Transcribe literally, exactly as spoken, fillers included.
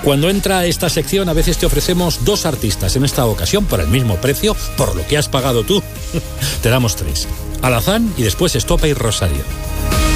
Cuando entra a esta sección a veces te ofrecemos dos artistas, en esta ocasión por el mismo precio, por lo que has pagado tú. Te damos tres. Alazán y después Estopa y Rosario.